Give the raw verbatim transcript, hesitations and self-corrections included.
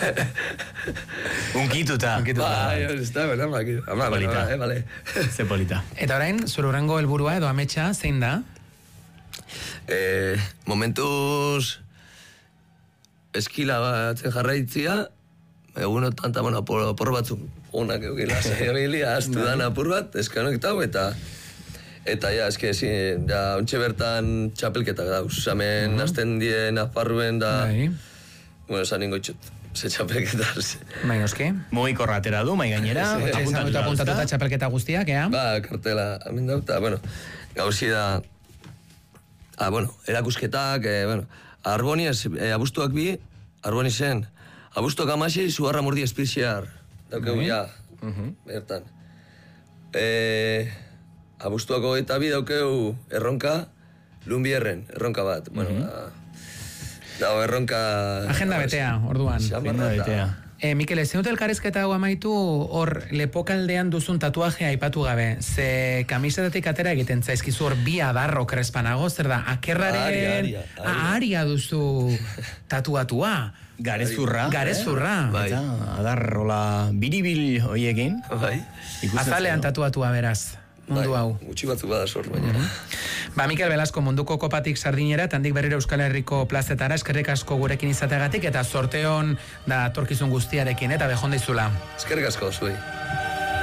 Unkituta. Ba, ez da, bera, ama, polita. Eh, vale. Ze polita. Eta orain, zure hurrengo helburua edo ametsa, zein da? Eh, momentuz eskila batzen jarraitzia, egunotan eta, bueno, por, por batzuk, unak eukila, zebilia, aztu dan apur bat, eskanektau, eta eta ja, eske, ezin, ja, ontxe bertan txapelketak dauz, zamen, uh-huh. azten dien aparruen da, Bai. bueno, esan ningo itxut, ze txapelketas. Bai, oski? Mugikorra atera du, mai gainera. Sí, Etxe ezagutu apuntatuta txapelketa guztiak, ea? Ba, kartela, amin dauta, bueno, gauzi da, ah, bueno, erakusketak, eh, bueno, Arboniz, eh, abuztuak bi, Arbonizen, abuztuak amasi, zuharra murdi espiziar, daukegu, ja, uh-huh. bertan. Eh, abuztuako eta bi daukegu erronka, lumbierren, erronka bat, bueno, uh-huh. da, da, erronka... Agenda betea, orduan. Agenda betea. E, Mikel, ez zenut elkarrizketa hau amaitu, hor lepokaldean duzun tatuajea aipatu gabe, ze kamisetatik atera egiten zaizkizu hor bi adarro krespanago, zer da, akerraren Aria, aria, aria. aria duzu tatuatua. Garezurra. Garezurra. Eh? Bai. Eta adarrola biribil hoiekin. Bai, Azalean tatuatua beraz, mundu hau. gutxi batzuk bada sort, baina. Ba, Mikel Velasco munduko kopatik Sardinera, tandik berriro Euskal Herriko plazetara, eskerrik asko gurekin izateagatik, eta sorteon da torkizun guztiarekin, eta behon dizula. Eskerrik asko, zuei.